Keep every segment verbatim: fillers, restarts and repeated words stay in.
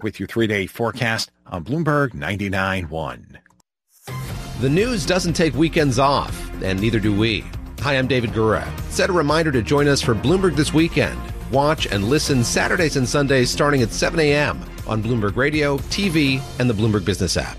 with your three-day forecast on Bloomberg ninety-nine point one. The news doesn't take weekends off, and neither do we. Hi, I'm David Gura. Set a reminder to join us for Bloomberg This Weekend. Watch and listen Saturdays and Sundays starting at seven a.m. on Bloomberg Radio, T V, and the Bloomberg Business app.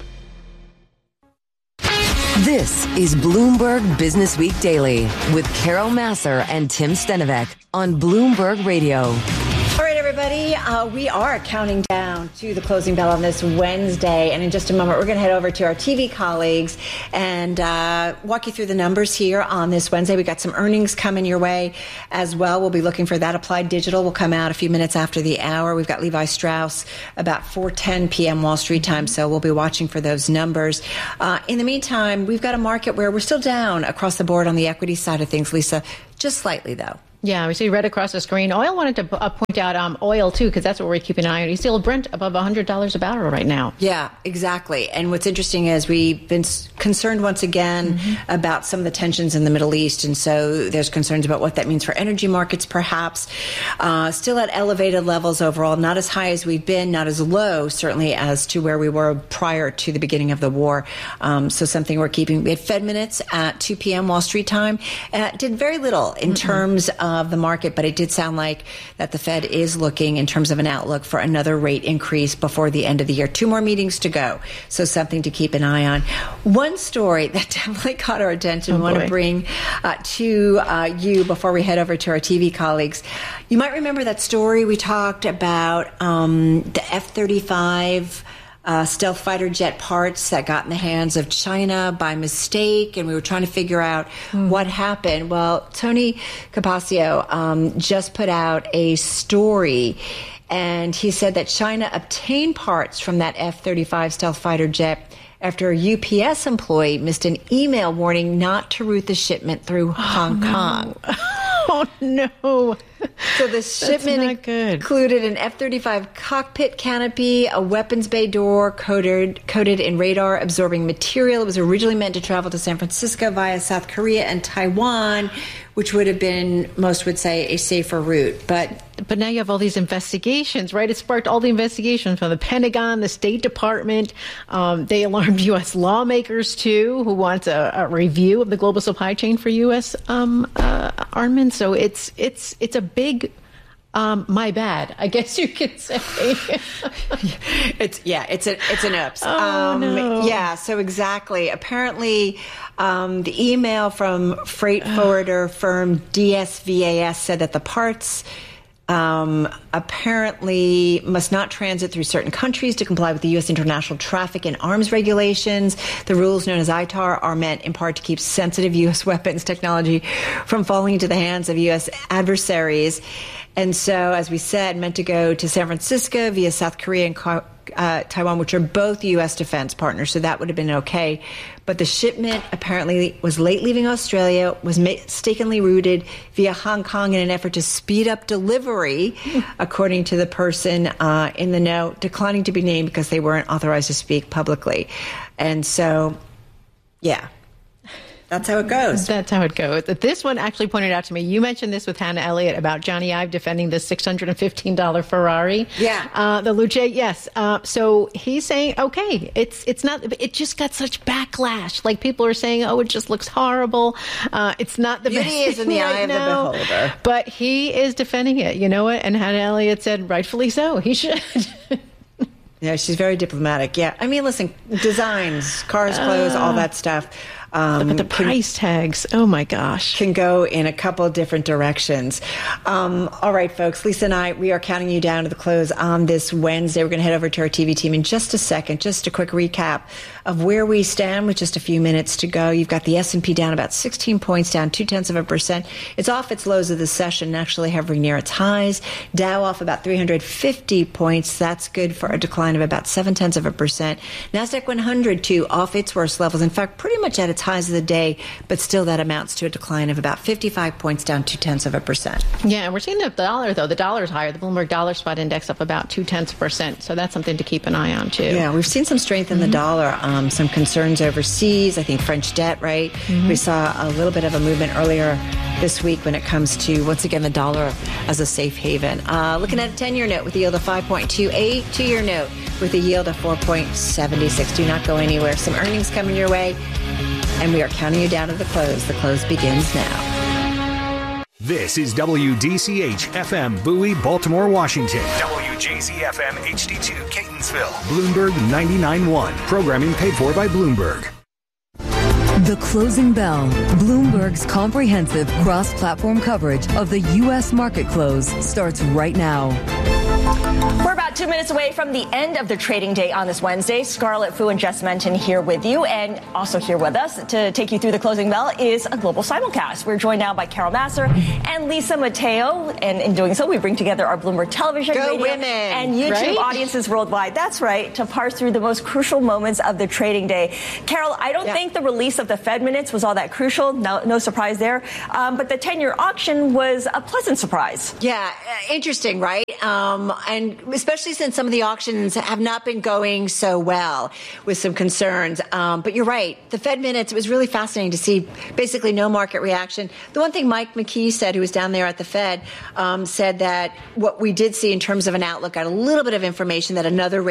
This is Bloomberg Business Week Daily with Carol Massar and Tim Stenovec on Bloomberg Radio. All right, everybody, uh, we are counting down to the closing bell on this Wednesday. And in just a moment, we're going to head over to our T V colleagues and uh, walk you through the numbers here on this Wednesday. We got some earnings coming your way as well. We'll be looking for that. Applied Digital will come out a few minutes after the hour. We've got Levi Strauss about four ten p.m. Wall Street time, so we'll be watching for those numbers. Uh, in the meantime, we've got a market where we're still down across the board on the equity side of things, Lisa, just slightly, though. Yeah, we see red across the screen. Oil wanted to uh, point out um, oil, too, because that's what we're keeping an eye on. You see Brent above one hundred dollars a barrel right now. Yeah, exactly. And what's interesting is we've been concerned once again mm-hmm. about some of the tensions in the Middle East. And so there's concerns about what that means for energy markets, perhaps. Uh, still at elevated levels overall, not as high as we've been, not as low, certainly, as to where we were prior to the beginning of the war. Um, so something we're keeping. We had Fed minutes at two p.m. Wall Street time. Uh, did very little in mm-hmm. terms of of the market, but it did sound like that the Fed is looking in terms of an outlook for another rate increase before the end of the year. Two more meetings to go, so something to keep an eye on. One story that definitely caught our attention, I oh want to bring uh, to uh, you before we head over to our T V colleagues. You might remember that story we talked about, um, the F thirty-five Uh, stealth fighter jet parts that got in the hands of China by mistake, and we were trying to figure out mm. what happened. Well, Tony Capaccio um, just put out a story, and he said that China obtained parts from that F thirty-five stealth fighter jet after a U P S employee missed an email warning not to route the shipment through oh, Hong no. Kong. Oh, no. So the shipment included an F thirty-five cockpit canopy, a weapons bay door coated, coated in radar-absorbing material. It was originally meant to travel to San Francisco via South Korea and Taiwan, which would have been, most would say, a safer route. But but now you have all these investigations, right? It sparked all the investigations from the Pentagon, the State Department. Um, they alarmed U S lawmakers, too, who want a, a review of the global supply chain for U S um, uh, armaments. So it's it's it's a big, um, my bad, I guess you could say. it's yeah, it's a it's an oops. Oh, um, no. Yeah, so exactly. Apparently, um, the email from freight forwarder firm D S V A S said that the parts Um, apparently must not transit through certain countries to comply with the U S international traffic and arms regulations. The rules known as I T A R are meant in part to keep sensitive U S weapons technology from falling into the hands of U S adversaries. And so, as we said, meant to go to San Francisco via South Korea and uh, Taiwan, which are both U S defense partners. So that would have been okay. But the shipment apparently was late leaving Australia, was mistakenly routed via Hong Kong in an effort to speed up delivery, according to the person uh, in the know, declining to be named because they weren't authorized to speak publicly. And so, yeah. That's how it goes. That's how it goes. This one actually pointed out to me. You mentioned this with Hannah Elliott about Johnny Ive defending the six hundred fifteen dollars Ferrari. Yeah. Uh, the Luce, yes. Uh, so he's saying, okay, it's it's not, it just got such backlash. Like people are saying, oh, it just looks horrible. Uh, it's not the Beauty best is in the right eye of now. the beholder. But he is defending it. You know what? And Hannah Elliott said, rightfully so. He should. Yeah, she's very diplomatic. Yeah. I mean, listen, designs, cars, clothes, uh, all that stuff. Um, but the price can, tags, oh my gosh. Can go in a couple of different directions. Um, all right, folks, Lisa and I, we are counting you down to the close on this Wednesday. We're going to head over to our T V team in just a second. Just a quick recap of where we stand with just a few minutes to go. You've got the S and P down about sixteen points, down two-tenths of a percent. It's off its lows of the session, actually hovering near its highs. Dow off about three hundred fifty points. That's good for a decline of about seven-tenths of a percent. NASDAQ one hundred, too, off its worst levels. In fact, pretty much at its highs of the day, but still that amounts to a decline of about fifty-five points, down two-tenths of a percent. Yeah, and we're seeing the dollar, though. The dollar's higher. The Bloomberg Dollar Spot Index up about two-tenths of a percent. So that's something to keep an eye on, too. Yeah, we've seen some strength in mm-hmm. the dollar. Um, some concerns overseas. I think French debt, right? Mm-hmm. We saw a little bit of a movement earlier this week when it comes to, once again, the dollar as a safe haven. Uh, looking at a ten-year note with a yield of five point two eight, two-year note with a yield of four point seven six. Do not go anywhere. Some earnings coming your way, and we are counting you down to the close. The close begins now. This is W D C H F M Bowie, Baltimore, Washington. W J Z F M H D two, Catonsville. Bloomberg ninety-nine point one. Programming paid for by Bloomberg. The Closing Bell, Bloomberg's comprehensive cross-platform coverage of the U S market close, starts right now. We're about two minutes away from the end of the trading day on this Wednesday. Scarlett Fu and Jess Menton here with you, and also here with us to take you through the closing bell is a global simulcast. We're joined now by Carol Massar and Lisa Mateo, and in doing so, we bring together our Bloomberg television, Go radio, women, and YouTube right? audiences worldwide. That's right, to parse through the most crucial moments of the trading day. Carol, I don't yeah. think the release of the Fed minutes was all that crucial. No, no surprise there. Um, but the ten-year auction was a pleasant surprise. Yeah, uh, interesting, right? Um, and especially since some of the auctions have not been going so well with some concerns. Um, but you're right. The Fed minutes, it was really fascinating to see basically no market reaction. The one thing Mike McKee said, who was down there at the Fed, um, said that what we did see in terms of an outlook, got a little bit of information that another